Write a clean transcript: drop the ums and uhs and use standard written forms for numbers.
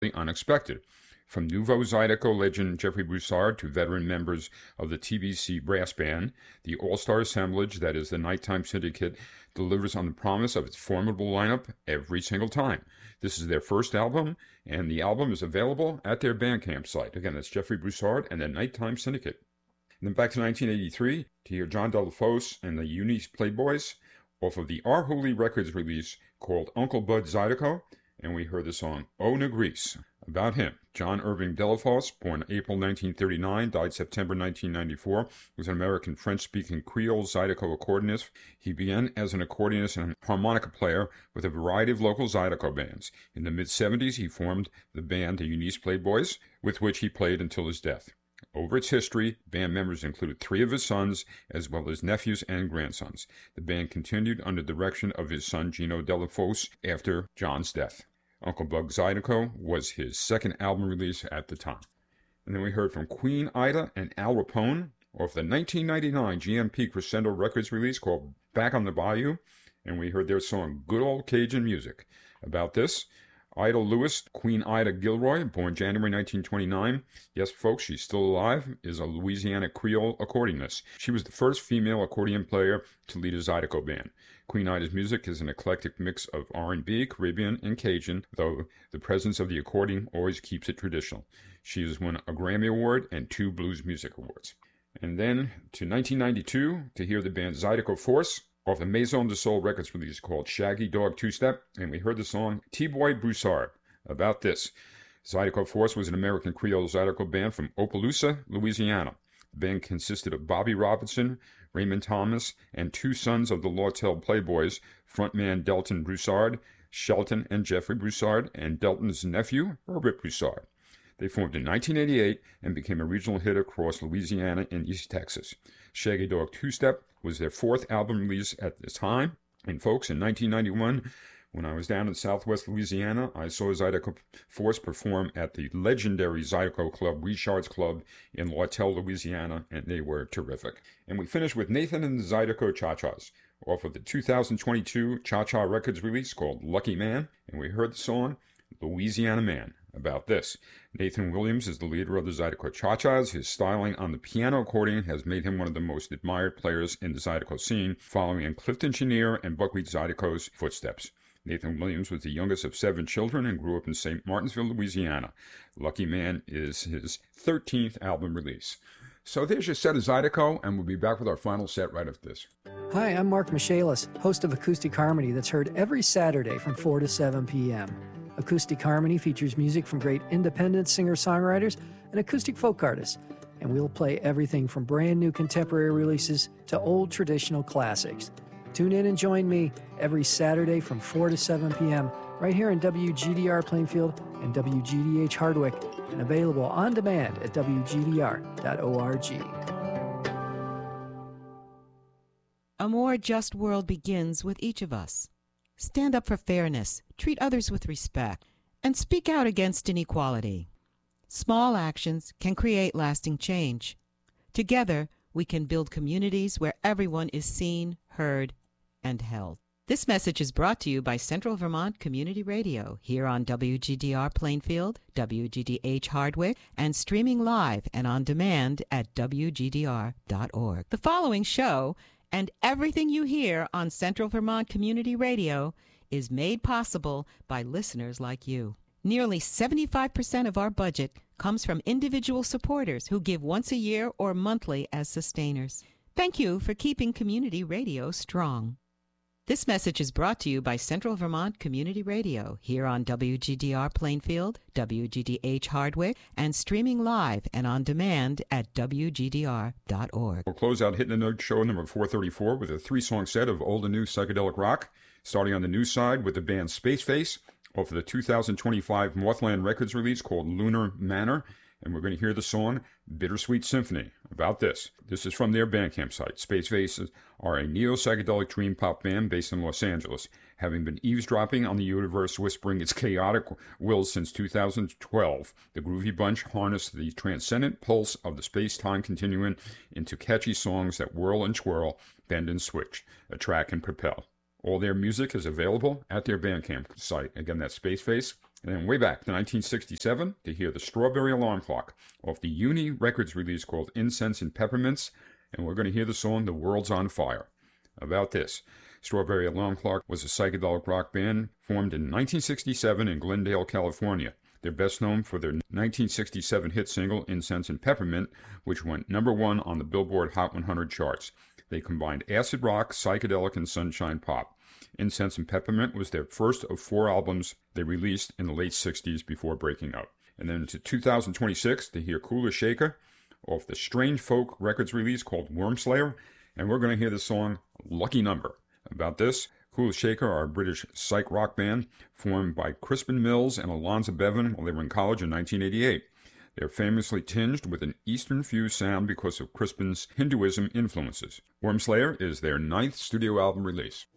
the unexpected. From Nouveau Zydeco legend Jeffrey Broussard to veteran members of the TBC brass band, the all-star assemblage that is the Nighttime Syndicate delivers on the promise of its formidable lineup every single time. This is their first album, and the album is available at their Bandcamp site. Again, that's Jeffrey Broussard and the Nighttime Syndicate. And then back to 1983 to hear John Delafose and the Eunice Playboys off of the Our Holy Records release called Uncle Bud Zydeco, and we heard the song "Oh Negrice." About him, John Irving Delafose, born April 1939, died September 1994, was an American French-speaking Creole Zydeco accordionist. He began as an accordionist and harmonica player with a variety of local Zydeco bands. In the mid-70s, he formed the band the Eunice Playboys, with which he played until his death. Over its history, band members included 3 of his sons, as well as nephews and grandsons. The band continued under the direction of his son Gino Delafose after John's death. Uncle Bud Zydeco was his second album release at the time. And then we heard from Queen Ida and Al Rapone off the 1999 GMP Crescendo Records release called Back on the Bayou, and we heard their song Good Old Cajun Music. About this, Ida Lewis, Queen Ida Gilroy, born January 1929. Yes, folks, she's still alive, is a Louisiana Creole accordionist. She was the first female accordion player to lead a Zydeco band. Queen Ida's music is an eclectic mix of R&B, Caribbean, and Cajun, though the presence of the accordion always keeps it traditional. She has won a Grammy Award and 2 Blues Music Awards. And then to 1992 to hear the band Zydeco Force off the Maison de Soul Records release called Shaggy Dog Two-Step, and we heard the song T-Boy Broussard. About this, Zydeco Force was an American Creole Zydeco band from Opelousas, Louisiana. The band consisted of Bobby Robinson, Raymond Thomas, and 2 sons of the Lawtell Playboys, frontman Delton Broussard, Shelton and Jeffrey Broussard, and Delton's nephew, Herbert Broussard. They formed in 1988 and became a regional hit across Louisiana and East Texas. Shaggy Dog Two-Step was their 4th album release at the time. And folks, in 1991, when I was down in southwest Louisiana, I saw Zydeco Force perform at the legendary Zydeco Club, Richard's Club, in Lawtell, Louisiana, and they were terrific. And we finished with Nathan and the Zydeco Cha-Chas off of the 2022 Cha-Cha Records release called Lucky Man, and we heard the song Louisiana Man. About this, Nathan Williams is the leader of the Zydeco Cha-Chas. His styling on the piano accordion has made him one of the most admired players in the Zydeco scene, following in Clifton Chenier and Buckwheat Zydeco's footsteps. Nathan Williams was the youngest of 7 children and grew up in St. Martinsville, Louisiana. Lucky Man is his 13th album release. So there's your set of Zydeco, and we'll be back with our final set right after this. Hi, I'm Mark Michaelis, host of Acoustic Harmony that's heard every Saturday from 4 to 7 p.m. Acoustic Harmony features music from great independent singer-songwriters and acoustic folk artists, and we'll play everything from brand new contemporary releases to old traditional classics. Tune in and join me every Saturday from 4 to 7 p.m. right here in WGDR Plainfield and WGDH Hardwick, and available on demand at WGDR.org. A more just world begins with each of us. Stand up for fairness, treat others with respect, and speak out against inequality. Small actions can create lasting change. Together, we can build communities where everyone is seen, heard, and held. This message is brought to you by Central Vermont Community Radio, here on WGDR Plainfield, WGDH Hardwick, and streaming live and on demand at WGDR.org. The following show and everything you hear on Central Vermont Community Radio is made possible by listeners like you. Nearly 75% of our budget comes from individual supporters who give once a year or monthly as sustainers. Thank you for keeping community radio strong. This message is brought to you by Central Vermont Community Radio, here on WGDR Plainfield, WGDH Hardwick, and streaming live and on demand at WGDR.org. We'll close out Hitting the Note show number 434 with a 3-song set of old and new psychedelic rock, starting on the new side with the band Space Face off of the 2025 Northland Records release called Lunar Manor, and we're going to hear the song Bittersweet Symphony. About this is from their Bandcamp site. Space Faces are a neo-psychedelic dream pop band based in Los Angeles, having been eavesdropping on the universe, whispering its chaotic will since 2012. The groovy bunch harnessed the transcendent pulse of the space-time continuum into catchy songs that whirl and twirl, bend and switch, attract and propel. All their music is available at their Bandcamp site. Again, that's Spaceface, And then way back to 1967 to hear the Strawberry Alarm Clock off the Uni Records release called Incense and Peppermints. And we're going to hear the song The World's on Fire. About this, Strawberry Alarm Clock was a psychedelic rock band formed in 1967 in Glendale, California. They're best known for their 1967 hit single Incense and Peppermint, which went #1 on the Billboard Hot 100 charts. They combined acid rock, psychedelic, and sunshine pop. Incense and Peppermint was their first of 4 albums they released in the late 60s before breaking up. And then to 2026 to hear Kula Shaker off the Strange Folk Records release called Wormslayer, and we're going to hear the song Lucky Number. About this, Kula Shaker are a British psych rock band formed by Crispin Mills and Alonzo Bevan while they were in college in 1988. They're famously tinged with an Eastern fused sound because of Crispin's Hinduism influences. Wormslayer is their 9th studio album release.